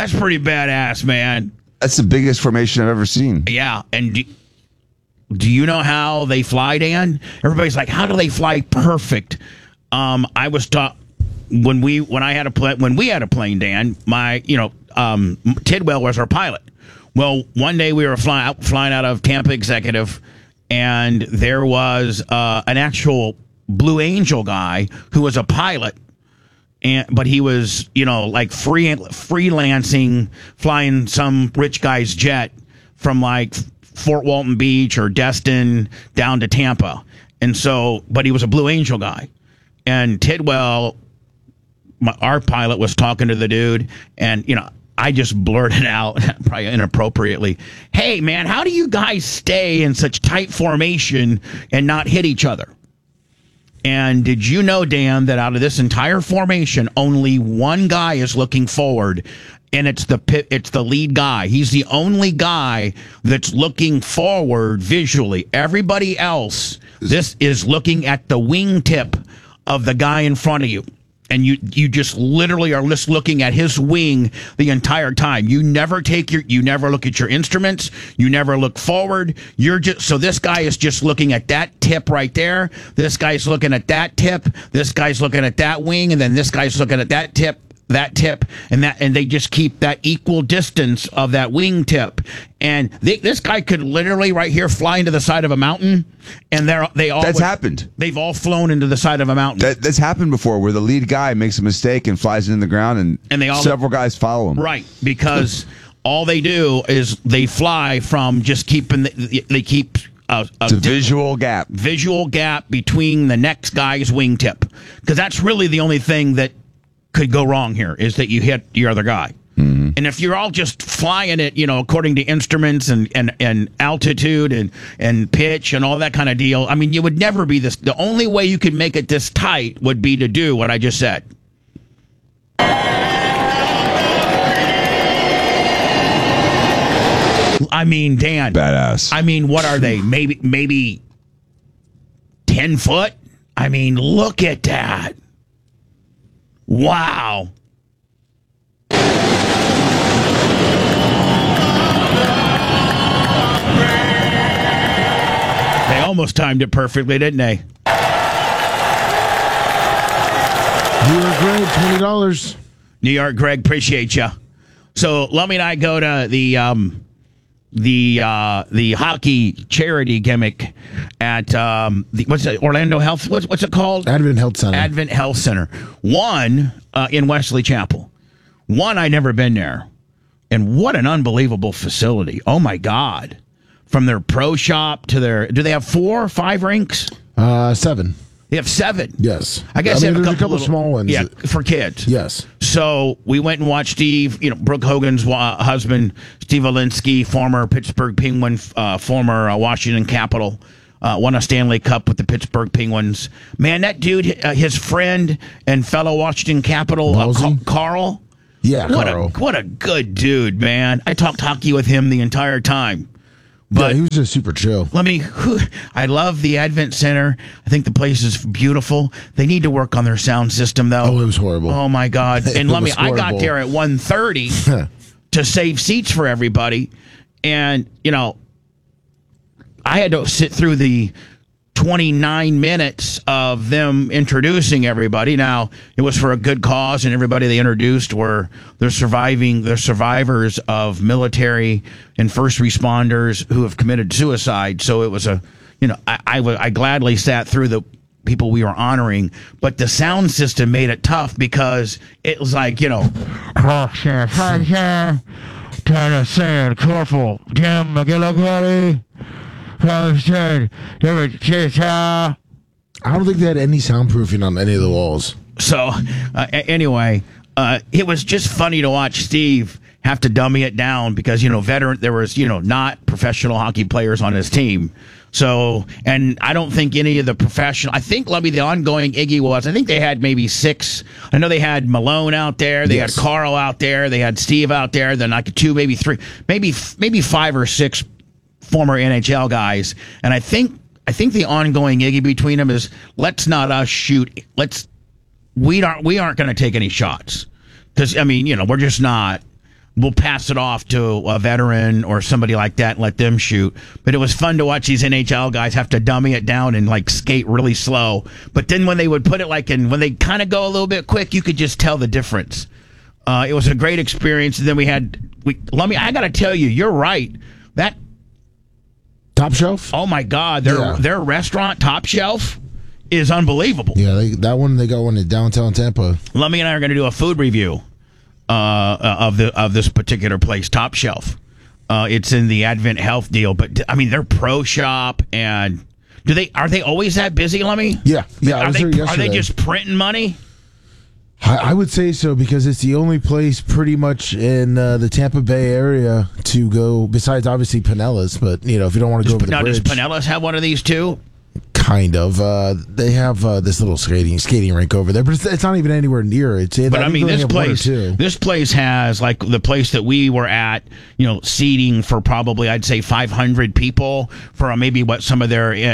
That's pretty badass, man. That's the biggest formation I've ever seen. Yeah, and do you know how they fly, Dan? Everybody's like, how do they fly perfect? I was taught when we had a plane, Dan. Tidwell was our pilot. Well, one day we were flying out of Tampa Executive, and there was an actual Blue Angel guy who was a pilot. But he was, like freelancing, flying some rich guy's jet from like Fort Walton Beach or Destin down to Tampa. And so, but he was a Blue Angel guy. And Tidwell, our pilot, was talking to the dude, and, I just blurted out, probably inappropriately, "Hey, man, how do you guys stay in such tight formation and not hit each other?" And did you know, Dan, that out of this entire formation, only one guy is looking forward, and it's the lead guy. He's the only guy that's looking forward visually. Everybody else, this is looking at the wingtip of the guy in front of you. And you just literally are just looking at his wing the entire time. You never look at your instruments. You never look forward. So this guy is just looking at that tip right there. This guy's looking at that tip. This guy's looking at that wing, and then this guy's looking at that tip, and they just keep that equal distance of that wing tip. And this guy could literally right here fly into the side of a mountain, and that's happened. They've all flown into the side of a mountain. That's happened before, where the lead guy makes a mistake and flies into the ground, and several guys follow him. Right, because all they do is they fly from just keeping. They keep a visual gap between the next guy's wingtip, because that's really the only thing that could go wrong here, is that you hit your other guy. Mm-hmm. And if you're all just flying it, according to instruments and altitude and pitch and all that kind of deal, I mean, you would never be this. The only way you could make it this tight would be to do what I just said. I mean, Dan. Badass. I mean, what are they? Maybe 10 foot? I mean, look at that. Wow. They almost timed it perfectly, didn't they? New York Greg, $20. New York Greg, appreciate you. So Lummy and I go to the hockey charity gimmick at what's it, Orlando Health? What's it called? Advent Health Center. Advent Health Center. One in Wesley Chapel. One, I never been there, and what an unbelievable facility! Oh my God! From their pro shop to do they have 4 or 5 rinks? 7. They have 7. Yes. I guess they have there's a couple small ones. Yeah, for kids. Yes. So we went and watched Steve, Brooke Hogan's husband, Steve Olinsky, former Pittsburgh Penguin, former Washington Capital, won a Stanley Cup with the Pittsburgh Penguins. Man, that dude, his friend and fellow Washington Capital, Carl. Yeah, Carl. What a good dude, man. I talked hockey with him the entire time. But he was just super chill. I love the Advent Center. I think the place is beautiful. They need to work on their sound system, though. Oh, it was horrible. Oh, my God. And I got there at 1:30 to save seats for everybody. And, I had to sit through the 29 minutes of them introducing everybody. Now, it was for a good cause, and everybody they introduced were they're survivors of military and first responders who have committed suicide. So it was I gladly sat through the people we were honoring, but the sound system made it tough because it was like, Tennessee, Corporal Jim McGillicuddy. I don't think they had any soundproofing on any of the walls. So, anyway, it was just funny to watch Steve have to dummy it down because, there was, not professional hockey players on his team. So, and I don't think any of the professional, I think, Lubby, the ongoing Iggy was, I think they had maybe 6. I know they had Malone out there. They had Carl out there. They had Steve out there. Then like 2, maybe 3, maybe 5 or 6 former NHL guys, and I think the ongoing Iggy between them is let's not us shoot. We aren't going to take any shots because we're just not. we'll pass it off to a veteran or somebody like that and let them shoot. But it was fun to watch these NHL guys have to dummy it down and like skate really slow. But then when they would put it when they kind of go a little bit quick, you could just tell the difference. It was a great experience. And then I got to tell you, you're right. That Top Shelf? Oh my God, their restaurant Top Shelf is unbelievable. Yeah, they got one in downtown Tampa. Lummy and I are going to do a food review of this particular place, Top Shelf. It's in the Advent Health deal, but I mean, they're pro shop, and are they always that busy, Lummy? Yeah. Are they just printing money? I would say so, because it's the only place pretty much in the Tampa Bay area to go, besides obviously Pinellas. But if you don't want to go over the bridge. Does Pinellas have one of these too? Kind of. They have this little skating rink over there, but it's not even anywhere near it. But I mean, this place has, like the place that we were at, seating for probably, I'd say 500 people for maybe what some of their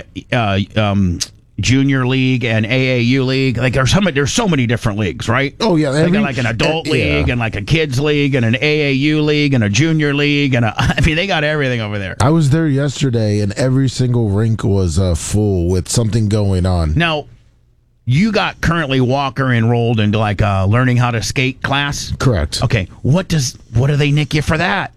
junior league and AAU league. Like there's so many different leagues, right? Oh yeah, they got like an adult league and like a kids league and an AAU league and a junior league I mean, they got everything over there. I was there yesterday and every single rink was full with something going on. Now, you got currently Walker enrolled into like a learning how to skate class. Correct. Okay, what do they nick you for that?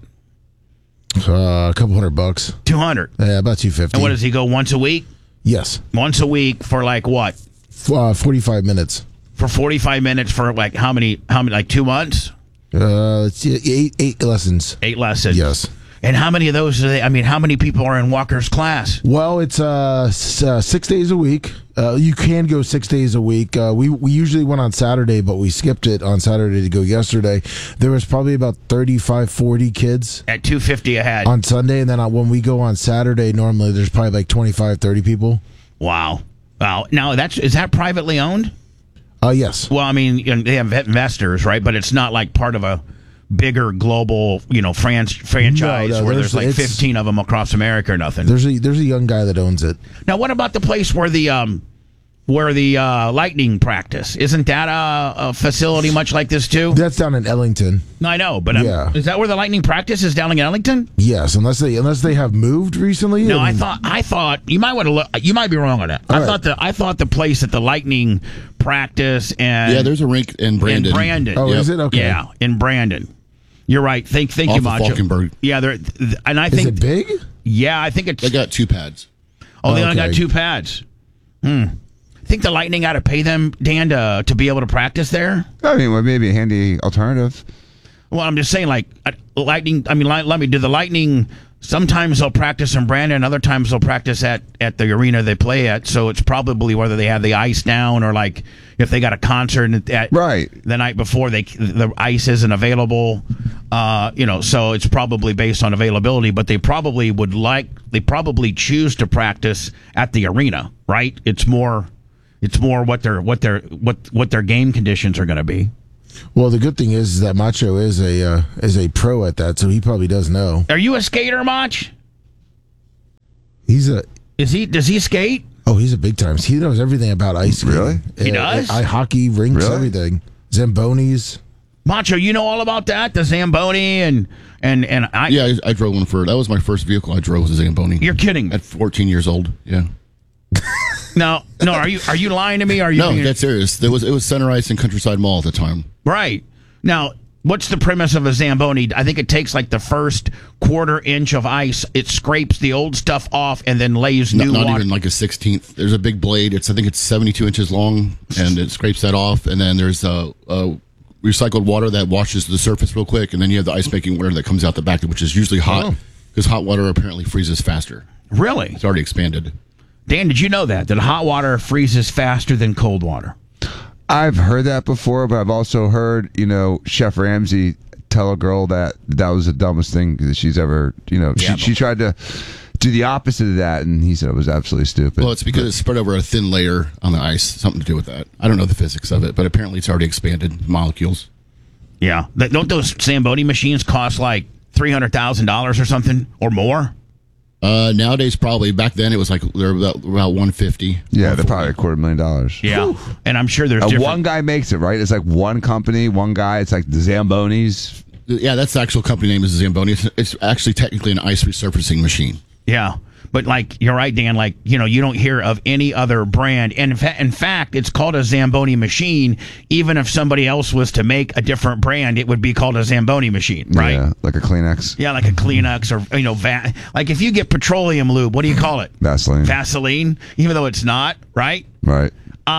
A couple $100. 200. Yeah, about 250. And what does he go once a week? Yes. Once a week for like what? 45 minutes. For 45 minutes for like how many like 2 months? Let's see, 8 lessons. 8 lessons. Yes. And how many of those how many people are in Walker's class? Well, it's 6 days a week. You can go 6 days a week. We usually went on Saturday, but we skipped it on Saturday to go yesterday. There was probably about 35, 40 kids. At $250 a head. On Sunday, and then when we go on Saturday, normally there's probably like 25, 30 people. Wow. Now, is that privately owned? Yes. Well, I mean, they have investors, right? But it's not like part of a bigger global, franchise where there's like 15 of them across America or nothing. There's a young guy that owns it. Now, what about the place where the Lightning practice? Isn't that a facility much like this too? That's down in Ellington. No, I know, but is that where the Lightning practice is, down in Ellington? Yes, unless they have moved recently. No, I thought you might want to look. You might be wrong on that. I thought the place at the Lightning practice and there's a rink in Brandon. In Brandon. Oh, is it? Okay. Yeah, in Brandon. You're right. Thank you, Macho. Falkenberg. Yeah, and I think is it big? Yeah, I think it's. They got 2 pads. Oh, they only got 2 pads. Think the Lightning got to pay them, Dan, to be able to practice there? I mean, well, maybe a handy alternative. Well, I'm just saying, like, Lightning. I mean, let me do the Lightning. Sometimes they'll practice in Brandon, other times they'll practice at the arena they play at. So it's probably whether they have the ice down or like if they got a concert the night before the ice isn't available. So it's probably based on availability. But they probably probably choose to practice at the arena, right? It's more what their game conditions are going to be. Well, the good thing is that Macho is a pro at that, so he probably does know. Are you a skater, Mach? Does he skate? Oh, he's a big time. He knows everything about ice skating. Really? He does? Hockey, rinks, everything. Zambonis. Macho, you know all about that? The Zamboni and I. Yeah, I drove one that was my first vehicle I drove, was a Zamboni. You're kidding. At 14 years old, yeah. No, are you lying to me? No, that's serious. It was Center Ice and Countryside Mall at the time. Right. Now, what's the premise of a Zamboni? I think it takes like the first quarter inch of ice, it scrapes the old stuff off and then lays new water. Not even like a 16th. There's a big blade. I think it's 72 inches long, and it scrapes that off. And then there's a recycled water that washes the surface real quick, and then you have the ice-making water that comes out the back, which is usually hot, because hot water apparently freezes faster. Really? It's already expanded. Dan, did you know that hot water freezes faster than cold water? I've heard that before, but I've also heard, Chef Ramsay tell a girl that was the dumbest thing that she's ever, she tried to do the opposite of that, and he said it was absolutely stupid. Well, it's because it's spread over a thin layer on the ice, something to do with that. I don't know the physics of it, but apparently it's already expanded molecules. Yeah. Don't those Zamboni machines cost like $300,000 or something or more? Nowadays, probably. Back then, it was like they're about $150,000. Yeah, they're probably $250,000. Yeah, and I'm sure there's one guy makes it, right? It's like one company, one guy. It's like the Zambonis. Yeah, that's the actual company name is Zamboni. It's actually technically an ice resurfacing machine. Yeah. But like, you're right, Dan, like, you don't hear of any other brand. And in fact, it's called a Zamboni machine. Even if somebody else was to make a different brand, it would be called a Zamboni machine, right? Yeah, like a Kleenex. Yeah, like a Kleenex or, like if you get petroleum lube, what do you call it? Vaseline. Vaseline, even though it's not, right? Right.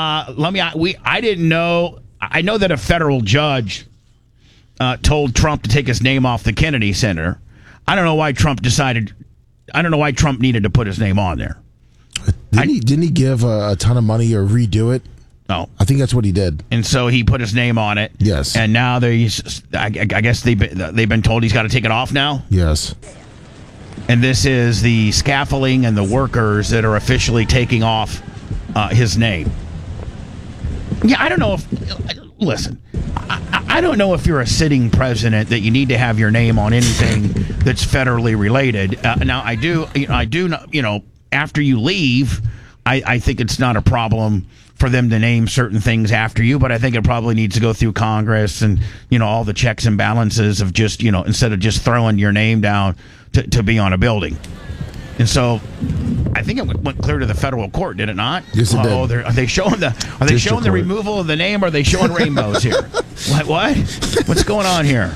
I didn't know. I know that a federal judge told Trump to take his name off the Kennedy Center. I don't know why Trump needed to put his name on there. Didn't he give a ton of money or redo it? No. I think that's what he did. And so he put his name on it. Yes. And now I guess they've been told he's got to take it off now. Yes. And this is the scaffolding and the workers that are officially taking off his name. Yeah, I don't know if... Listen, I don't know if you're a sitting president that you need to have your name on anything that's federally related. Now, I do, after you leave, I think it's not a problem for them to name certain things after you, but I think it probably needs to go through Congress and, all the checks and balances of just, instead of just throwing your name down to be on a building. And so, I think it went clear to the federal court, did it not? Yes, it did. Are they showing the removal of the name? Or are they showing rainbows here? What? What's going on here?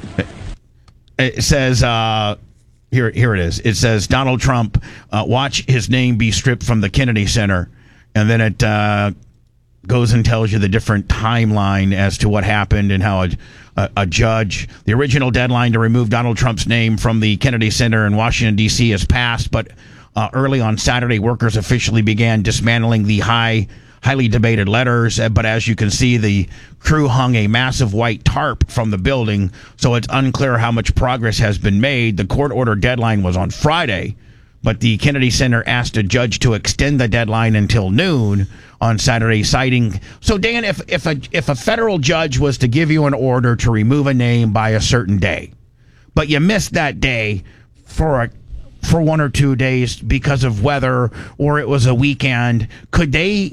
It says here it is. It says Donald Trump watch his name be stripped from the Kennedy Center, and then it goes and tells you the different timeline as to what happened and how a judge. The original deadline to remove Donald Trump's name from the Kennedy Center in Washington, D.C. has passed, but early on Saturday, workers officially began dismantling the highly debated letters. But as you can see, the crew hung a massive white tarp from the building, so it's unclear how much progress has been made. The court order deadline was on Friday, but the Kennedy Center asked a judge to extend the deadline until noon on Saturday, citing... So, Dan, if a federal judge was to give you an order to remove a name by a certain day, but you missed that day for 1 or 2 days because of weather, or it was a weekend, could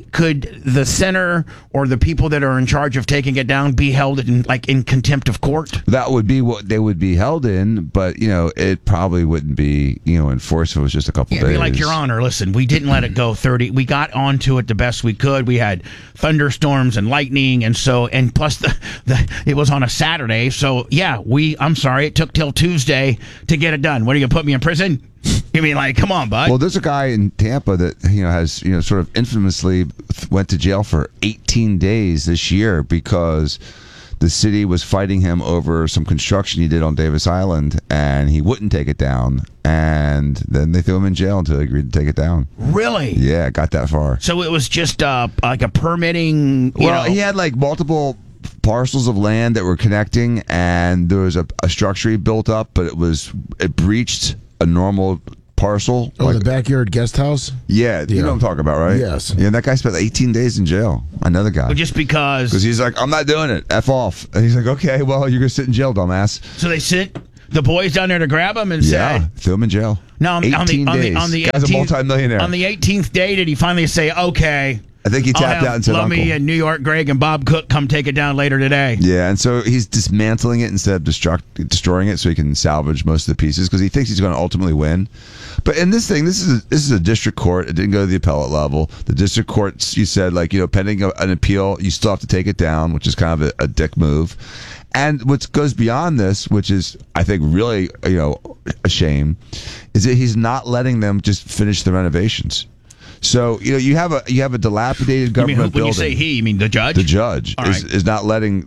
the center or the people that are in charge of taking it down be held in contempt of court? That would be what they would be held in, but it probably wouldn't be enforced if it was just a couple days. Be like, Your Honor, listen, we didn't let it go 30. We got onto it the best we could. We had thunderstorms and lightning, and plus it was on a Saturday. So yeah, I'm sorry, it took till Tuesday to get it done. What, are you gonna put me in prison? You mean, like, come on, bud? Well, there's a guy in Tampa that has sort of infamously went to jail for 18 days this year because the city was fighting him over some construction he did on Davis Island, and he wouldn't take it down, and then they threw him in jail until he agreed to take it down. Really? Yeah, it got that far. So it was just like a permitting. He had like multiple parcels of land that were connecting, and there was a structure he built up, but it breached a normal parcel. Oh, the backyard guest house? Yeah, you know what I'm talking about, right? Yes. Yeah, and that guy spent 18 days in jail. Another guy. Well, just because he's like, I'm not doing it. F off. And he's like, okay, well, you're going to sit in jail, dumbass. So they sent the boys down there to grab him and said... threw him in jail. No, on 18 days. the Guy's a multimillionaire. On the 18th day, did he finally say, okay... I think he tapped out and said, Lummy and New York Greg and Bob Cook come take it down later today. Yeah, and so he's dismantling it instead of destroying it so he can salvage most of the pieces because he thinks he's going to ultimately win. But in this thing, this is a district court. It didn't go to the appellate level. The district court, you said, pending an appeal, you still have to take it down, which is kind of a dick move. And what goes beyond this, which is, I think, really, a shame, is that he's not letting them just finish the renovations. So you have a dilapidated government building. When you say he, you mean the judge? The judge is not letting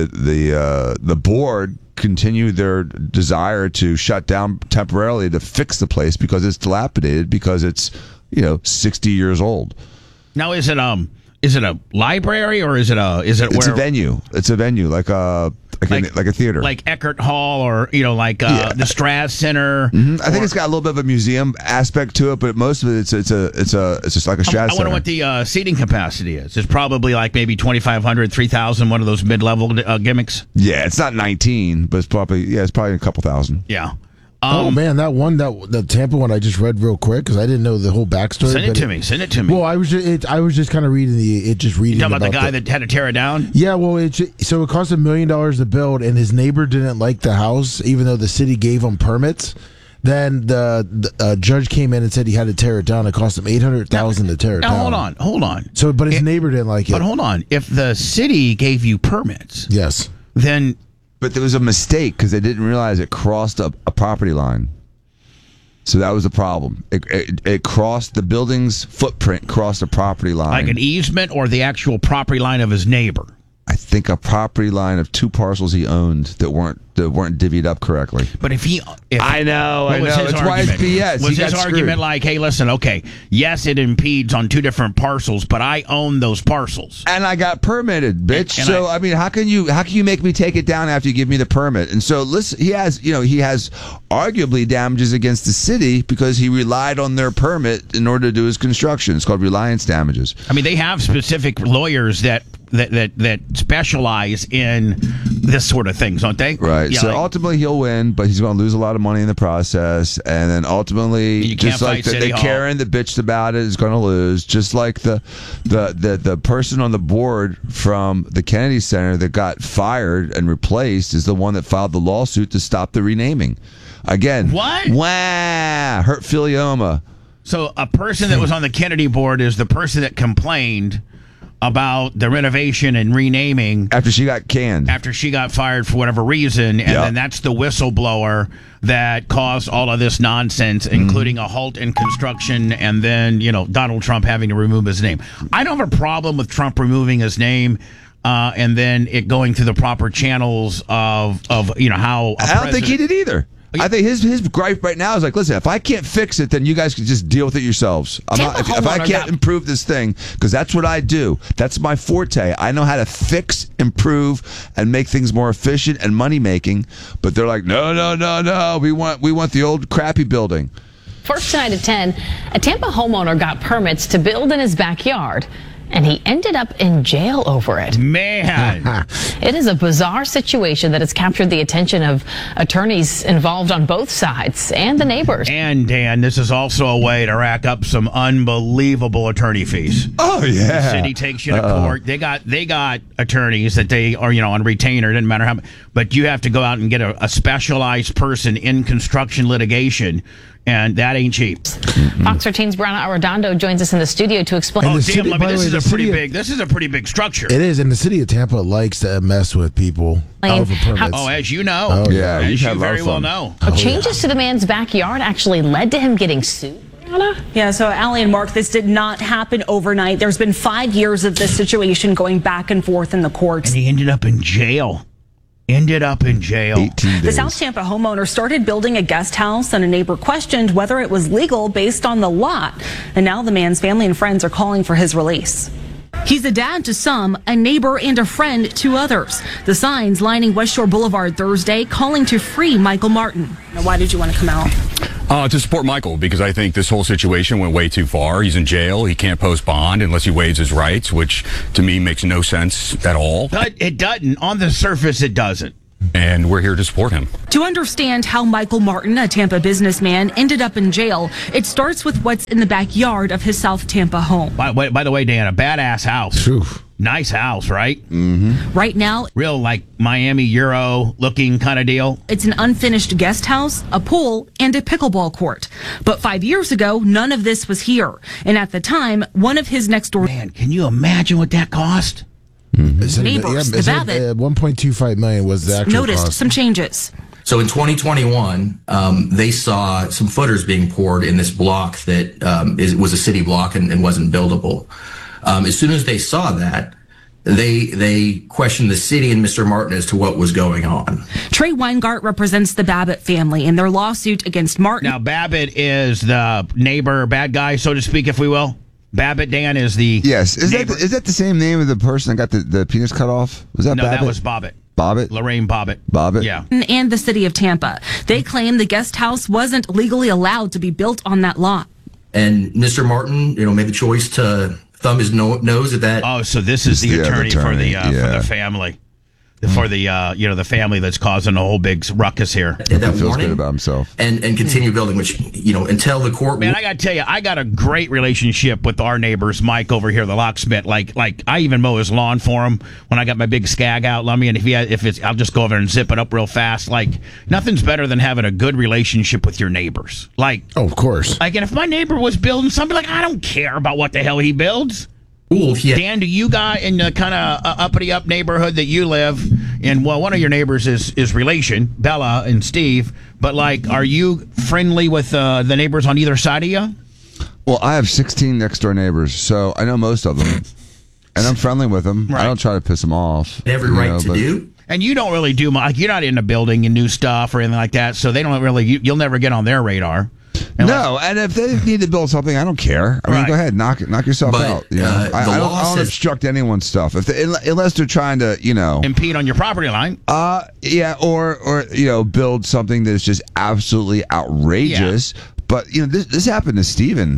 the board continue their desire to shut down temporarily to fix the place because it's dilapidated because it's 60 years old. Now is it a library or is it It's a venue. It's a venue like a theater, like Eckert Hall, or the Strass Center. Mm-hmm. I think it's got a little bit of a museum aspect to it, but most of it it's just like a Strass Center. I wonder what the seating capacity is. It's probably like maybe 2,500, 3,000, one of those mid-level gimmicks. Yeah, it's not 19, but it's probably a couple thousand. Yeah. Oh man, the Tampa one I just read real quick because I didn't know the whole backstory. Send it to me. Well, I was just kind of reading You talking about the guy that that had to tear it down? Yeah, well, so it cost $1 million to build, and his neighbor didn't like the house, even though the city gave him permits. Then the judge came in and said he had to tear it down. It cost him $800,000 to tear it down. Hold on. So, but his neighbor didn't like it. But hold on. If the city gave you permits, yes, then But there was a mistake because they didn't realize it crossed a property line. So that was the problem. It crossed the building's footprint, crossed a property line. like an easement or the actual property line of his neighbor. I think a property line of 2 parcels he owned that weren't divvied up correctly. But if I know. what was his It's why it's argument? BS. Was He his got argument screwed. like, hey, listen, okay, yes, it impedes on 2 different parcels, but I own those parcels. And I got permitted, bitch. And So I mean, how can you make me take it down after you give me the permit? And so listen, he has arguably damages against the city because he relied on their permit in order to do his construction. It's called reliance damages. I mean, they have specific lawyers that specialize in this sort of things, don't they? Right. Yeah, so like- ultimately he'll win, but he's going to lose a lot of money in the process. And then ultimately, You can't just like fight City the Hall. Karen that bitched about it is going to lose. Just like the person on the board from the Kennedy Center that got fired and replaced is the one that filed the lawsuit to stop the renaming. Again, What? Wah, hurt Filioma. So a person that was on the Kennedy board is the person that complained about the renovation and renaming After she got canned. after she got fired for whatever reason, and Yep. then that's the whistleblower that caused all of this nonsense, including a halt in construction, and then Donald Trump having to remove his name. I don't have a problem with Trump removing his name. And then it going through the proper channels of how I don't think he did either. I think his gripe right now is like, listen, if I can't fix it, then you guys can just deal with it yourselves. If I can't improve this thing, because that's what I do. That's my forte. I know how to fix, improve, and make things more efficient and money making. But they're like, no. We want the old crappy building. First tonight at 10, a Tampa homeowner got permits to build in his backyard, and he ended up in jail over it. Man. It is a bizarre situation that has captured the attention of attorneys involved on both sides and the neighbors. And Dan, this is also a way to rack up some unbelievable attorney fees. Oh yeah. The city takes you to court. They got attorneys that they are on retainer. Doesn't matter how, but you have to go out and get a specialized person in construction litigation, and that ain't cheap. Fox 13's Brianna Arredondo joins us in the studio to explain. Oh, the damn! city- I by mean, the way, this the is a pretty big structure. it is. And the city of Tampa likes to mess with people over permits. Oh, as you know. Oh, yeah. As You've you had a lot of very well fun. know. Changes to the man's backyard actually led to him getting sued. Brianna? Yeah, so Allie and Mark, this did not happen overnight. There's been 5 years of this situation going back and forth in the courts. And he ended up in jail. 18 The days. South Tampa homeowner started building a guest house, and a neighbor questioned whether it was legal based on the lot. And now the man's family and friends are calling for his release. He's a dad to some, a neighbor and a friend to others. The signs lining West Shore Boulevard Thursday calling to free Michael Martin. Now, why did you want to come out? To support Michael, because I think this whole situation went way too far. He's in jail. He can't post bond unless he waives his rights, which to me makes no sense at all. But it doesn't. On the surface, it doesn't. And we're here to support him. To understand how Michael Martin, a Tampa businessman, ended up in jail, it starts with what's in the backyard of his South Tampa home. By the way, Dan, a badass house. Oof. Nice house, right? Right now, Real like Miami Euro looking kind of deal. it's an unfinished guest house, a pool, and a pickleball court. But 5 years ago, none of this was here. And at the time, one of his next door Man, can you imagine what that cost? Is it- Neighbors, the is it, Babbitt. 1.25 million was the actual noticed cost. some changes. So in 2021, they saw some footers being poured in this block that was a city block and wasn't buildable. As soon as they saw that, they questioned the city and Mr. Martin as to what was going on. Trey Weingart represents the Babbitt family in their lawsuit against Martin. Now, Babbitt is the neighbor, bad guy, so to speak, if we will. Babbitt, Dan, is the Yes. Is neighbor. that the same name of the person that got the penis cut off? Was that No, Babbitt? that was Bobbitt. Bobbitt? Lorraine Bobbitt. Bobbitt? Yeah. And the city of Tampa. They claim the guest house wasn't legally allowed to be built on that lot. And Mr. Martin, made the choice to thumb his nose at that. Oh, so this is It's the the attorney for attorney, the yeah. family. for the the family that's causing a whole big ruckus here. That he feels morning, good about himself. And continue building, which, until the court... Man, I got to tell you, I got a great relationship with our neighbors, Mike over here, the locksmith. Like I even mow his lawn for him when I got my big Skag out, Lummy, and I'll just go over there and zip it up real fast. Like, nothing's better than having a good relationship with your neighbors. Like, Oh, of course. and if my neighbor was building something, like, I don't care about what the hell he builds. Cool. Yeah. Dan, do you got in the kind of uppity up neighborhood that you live in? Well, one of your neighbors is relation, Bella and Steve. But like, are you friendly with the neighbors on either side of you? Well, I have 16 next door neighbors, so I know most of them, and I'm friendly with them. Right. I don't try to piss them off. Every right to do. And you don't really do much. You're not into building and new stuff or anything like that. So they don't really. You'll never get on their radar. No, and if they need to build something, I don't care. I mean, Right. go ahead, knock yourself But, out. You know? the I law don't says- obstruct anyone's stuff unless they're trying to, impede on your property line. yeah, or build something that's just absolutely outrageous. But this happened to Steven.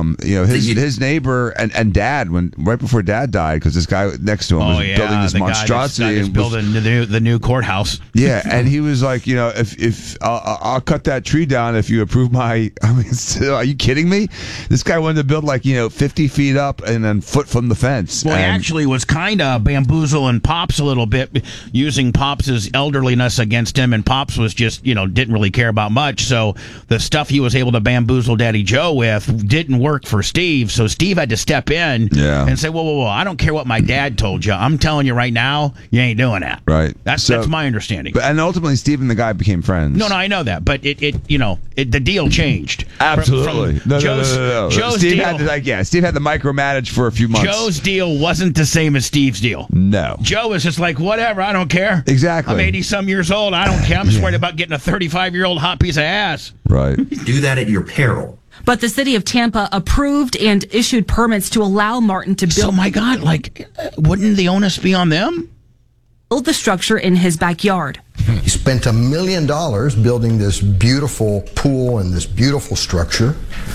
His neighbor and dad right before dad died, because this guy next to him was building this the monstrosity guy that's and building the new courthouse. Yeah, and he was like, if I'll cut that tree down if you approve my. I mean, are you kidding me? This guy wanted to build 50 feet up and then foot from the fence. Well, he And- actually was kind of bamboozling Pops a little bit, using Pops' elderliness against him, and Pops was just, didn't really care about much. So the stuff he was able to bamboozle Daddy Joe with didn't work for Steve. So Steve had to step in and say, whoa, I don't care what my dad told you. I'm telling you right now, you ain't doing that. Right. That's my understanding. And ultimately, Steve and the guy became friends. No, I know that, but the deal changed. Absolutely. From No. Joe's Steve deal, had to, Steve had to micromanage for a few months. Joe's deal wasn't the same as Steve's deal. No. Joe was just like, whatever, I don't care. Exactly. I'm 80-some years old. I don't care. I'm just worried about getting a 35-year-old hot piece of ass. Right. Do that at your peril. But the city of Tampa approved and issued permits to allow Martin to So, my God, wouldn't the onus be on them? build the structure in his backyard. He spent $1 million building this beautiful pool and this beautiful structure.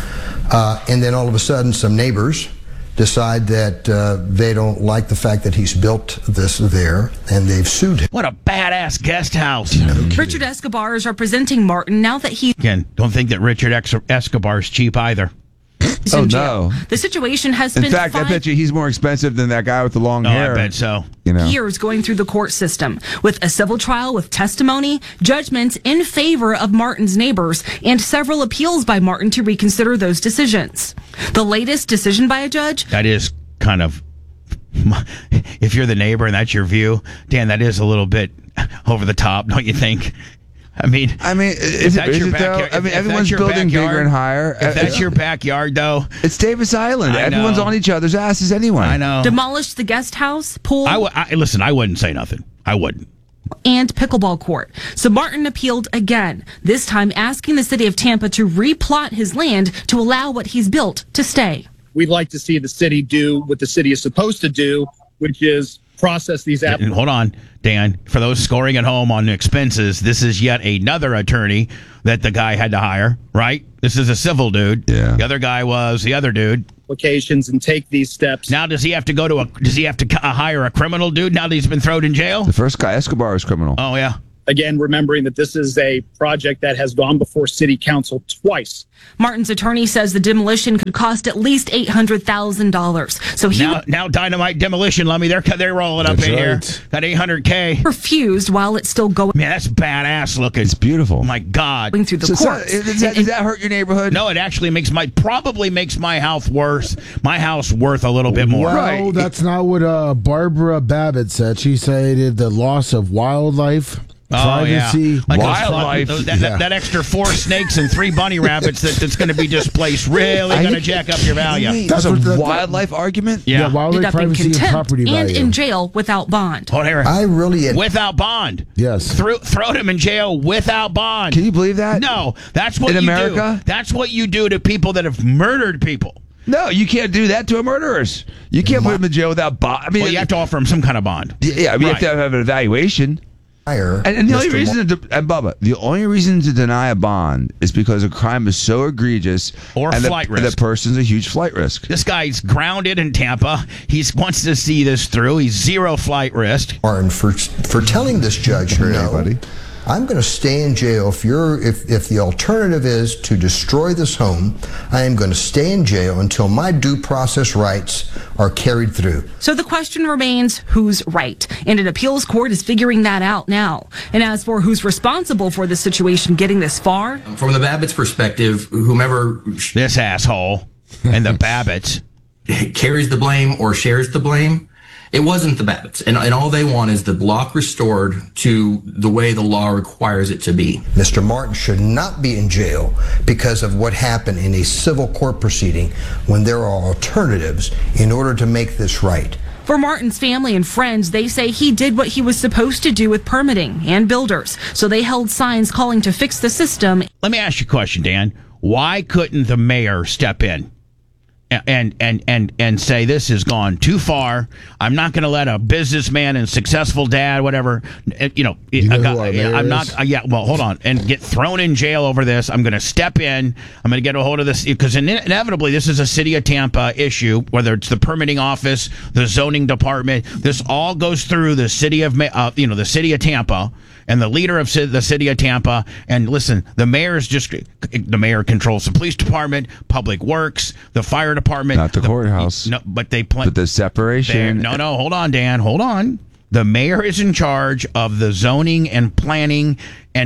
And then all of a sudden, some neighbors decide that they don't like the fact that he's built this there, and they've sued him. What a badass guest house. Richard Escobar is representing Martin now that he's Again, don't think that Richard Escobar's cheap either. in no. jail. The situation has In been fact, I 5 bet you he's more expensive than that guy with the long hair. I bet so. years going through the court system, with a civil trial with testimony, judgments in favor of Martin's neighbors, and several appeals by Martin to reconsider those decisions. The latest decision by a judge. That is kind of, if you're the neighbor and that's your view, Dan, that is a little bit over the top, don't you think? I mean, is that's it your though? backyard, I mean, if everyone's that's your building backyard, bigger and higher. If that's your backyard, though, it's Davis Island. I know. Everyone's on each other's asses anyway. I know. Demolished the guest house, pool, Listen, I wouldn't say nothing. I wouldn't. and pickleball court. So Martin appealed again, this time asking the city of Tampa to replot his land to allow what he's built to stay. We'd like to see the city do what the city is supposed to do, which is process these And hold on, Dan. For those scoring at home on expenses, this is yet another attorney that the guy had to hire, right? This is a civil dude. Yeah. The other guy was the other dude. applications and take these steps. Now, does he have to hire a criminal dude now that he's been thrown in jail? The first guy, Escobar, is criminal. Oh, yeah. Again, remembering that this is a project that has gone before city council twice. Martin's attorney says the demolition could cost at least $800,000. So he now dynamite demolition, Lummy. They're rolling up That's in here. right. That $800K. refused while it's still going Man, that's badass looking. It's beautiful. Oh my God. through the courts. Does that hurt your neighborhood? No, it actually probably makes my house worse. My house worth a little bit more. Well, that's not what Barbara Babbitt said. She said the loss of wildlife, privacy, Like wildlife. that extra 4 snakes and 3 bunny rabbits that's going to be displaced really going to jack up your value. That's That's a what wildlife argument? Yeah, ended wildlife, up in privacy, and contempt property and value. in jail without bond. Hold on. I really Without bond. Yes. Throw him in jail without bond. Can you believe that? No, that's what In you America? do. That's what you do to people that have murdered people. No, you can't do that to a murderers. You can't put them in jail without bond. I mean, Well, you have to offer him some kind of bond. yeah, I mean, you Right. have to have an evaluation. And the only reason Bubba, the only reason to deny a bond is because a crime is so egregious and flight risk. The person's a huge flight risk. This guy's grounded in Tampa. He wants to see this through. He's zero flight risk. Martin, for telling this judge, no, I'm going to stay in jail. If the alternative is to destroy this home, I am going to stay in jail until my due process rights are carried through. So the question remains, who's right? And an appeals court is figuring that out now. And as for who's responsible for the situation getting this far, from the Babbitt's perspective, whomever this asshole and the Babbitts carries the blame or shares the blame, it wasn't the Babbitts, and all they want is the block restored to the way the law requires it to be. Mr. Martin should not be in jail because of what happened in a civil court proceeding when there are alternatives in order to make this right. For Martin's family and friends, they say he did what he was supposed to do with permitting and builders, so they held signs calling to fix the system. Let me ask you a question, Dan. Why couldn't the mayor step in and say this has gone too far? I'm not going to let a businessman and successful dad, whatever, I'm not. Well, hold on, and get thrown in jail over this. I'm going to step in. I'm going to get a hold of this because inevitably this is a city of Tampa issue. Whether it's the permitting office, the zoning department, this all goes through the city of the city of Tampa. And the leader of the city of Tampa, and listen, the mayor controls the police department, public works, the fire department, not the courthouse. No, but the separation. No, hold on, Dan, hold on. The mayor is in charge of the zoning and planning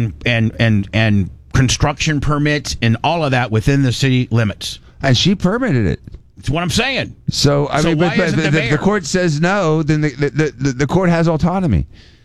and construction permits and all of that within the city limits. And she permitted it. That's what I'm saying. So I mean, but the court says no, then the court has autonomy.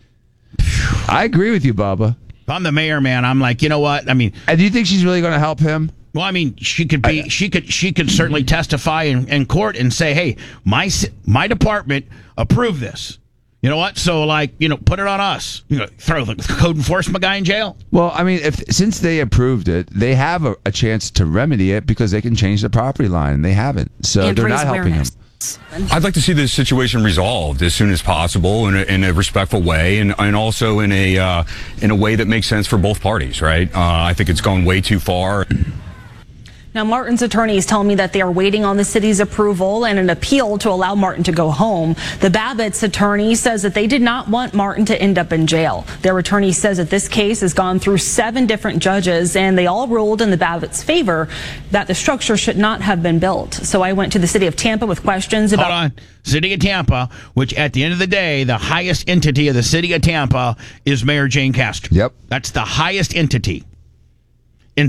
I agree with you, Bubba. If I'm the mayor, man, I'm like, you know what? I mean, and do you think she's really going to help him? Well, I mean, she could certainly testify in court and say, "Hey, my department approved this." You know what? So, put it on us. Throw the code enforcement guy in jail. Well, I mean, since they approved it, they have a chance to remedy it because they can change the property line. They haven't, so they're not helping him. I'd like to see this situation resolved as soon as possible in a respectful way, and also in a way that makes sense for both parties. Right? I think it's gone way too far. Now, Martin's attorneys tell me that they are waiting on the city's approval and an appeal to allow Martin to go home. The Babbitt's attorney says that they did not want Martin to end up in jail. Their attorney says that this case has gone through 7 different judges, and they all ruled in the Babbitt's favor that the structure should not have been built. So I went to the city of Tampa with questions about... Hold on. City of Tampa, which at the end of the day, the highest entity of the city of Tampa is Mayor Jane Castor. Yep. That's the highest entity. In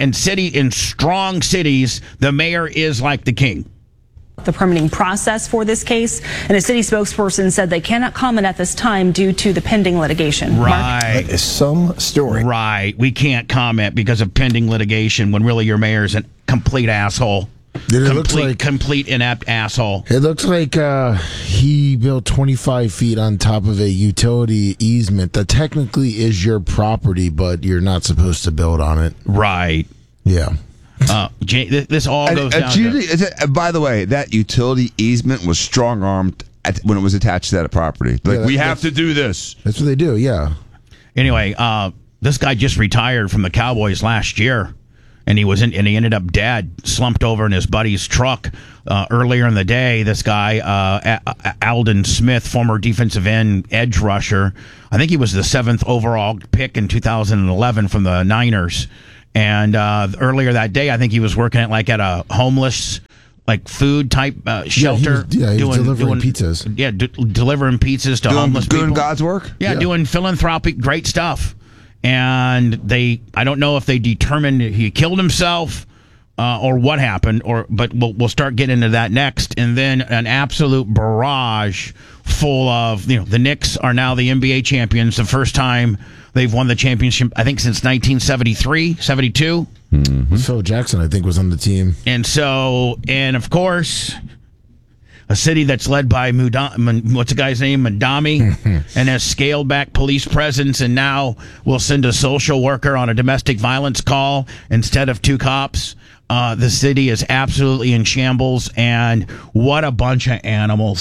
strong cities, the mayor is like the king. The permitting process for this case, and a city spokesperson said they cannot comment at this time due to the pending litigation. Right. That is some story. Right. We can't comment because of pending litigation when really your mayor's a complete asshole. Complete inept asshole. It looks like he built 25 feet on top of a utility easement that technically is your property, but you're not supposed to build on it. Right. Yeah. This all goes down to... By the way, that utility easement was strong-armed when it was attached to that property. We have to do this. That's what they do, yeah. Anyway, this guy just retired from the Cowboys last year. And he ended up dead, slumped over in his buddy's truck earlier in the day. This guy, Aldon Smith, former defensive end edge rusher. I think he was the 7th overall pick in 2011 from the Niners. And earlier that day, I think he was working at a homeless food type shelter. He was delivering pizzas. Yeah, delivering pizzas to homeless people. Doing God's work? Yeah, doing philanthropic, great stuff. And I don't know if they determined he killed himself or what happened, but we'll start getting into that next. And then an absolute barrage full of, the Knicks are now the NBA champions. The first time they've won the championship, I think, since 1973, 72. Mm-hmm. Phil Jackson, I think, was on the team. And of course... a city that's led by what's the guy's name? Madami, and has scaled back police presence, and now will send a social worker on a domestic violence call instead of 2 cops. The city is absolutely in shambles, and what a bunch of animals.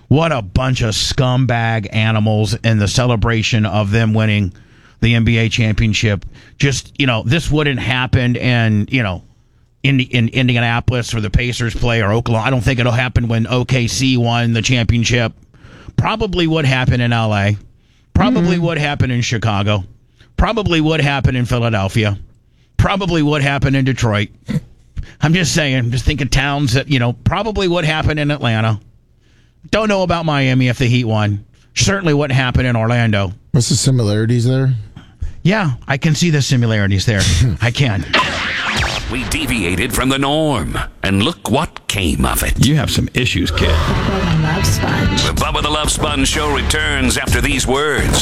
What a bunch of scumbag animals in the celebration of them winning the NBA championship. Just, this wouldn't happen in Indianapolis or the Pacers play or Oklahoma. I don't think it'll happen when OKC won the championship. Probably would happen in LA. Probably would happen in Chicago. Probably would happen in Philadelphia. Probably would happen in Detroit. I'm just saying, just think of towns that, probably would happen in Atlanta. Don't know about Miami if the Heat won. Certainly wouldn't happen in Orlando. What's the similarities there? Yeah, I can see the similarities there. I can. We deviated from the norm, and look what came of it. You have some issues, kid. Bubba the Love Sponge. The Bubba the Love Sponge show returns after these words.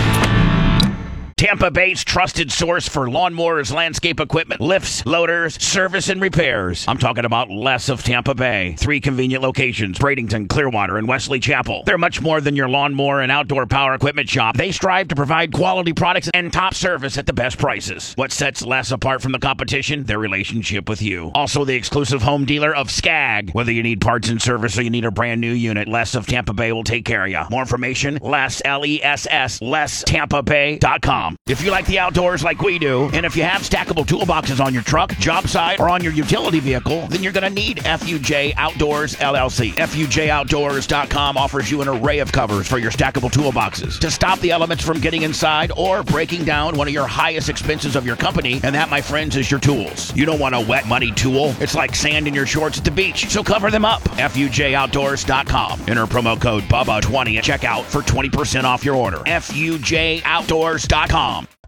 Tampa Bay's trusted source for lawnmowers, landscape equipment, lifts, loaders, service, and repairs. I'm talking about Les of Tampa Bay. 3 convenient locations, Bradenton, Clearwater, and Wesley Chapel. They're much more than your lawnmower and outdoor power equipment shop. They strive to provide quality products and top service at the best prices. What sets Les apart from the competition? Their relationship with you. Also the exclusive home dealer of Skag. Whether you need parts and service or you need a brand new unit, Les of Tampa Bay will take care of you. More information, Les, L-E-S-S, LesTampaBay.com. If you like the outdoors like we do, and if you have stackable toolboxes on your truck, job site, or on your utility vehicle, then you're going to need FUJ Outdoors LLC. FUJOutdoors.com offers you an array of covers for your stackable toolboxes to stop the elements from getting inside or breaking down one of your highest expenses of your company, and that, my friends, is your tools. You don't want a wet, muddy tool. It's like sand in your shorts at the beach, so cover them up. FUJOutdoors.com. Enter promo code BUBBA20 at checkout for 20% off your order. FUJOutdoors.com.